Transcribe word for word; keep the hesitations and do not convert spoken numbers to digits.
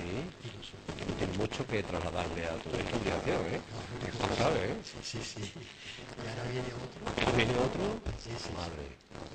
filosofía. Tienes mucho que trasladarle a tu estudiación, ¿eh? Claro, Tú sabes, ¿eh? sí, sí, sí. Y ahora viene otro. ¿Viene otro? Sí, sí, sí. Madre.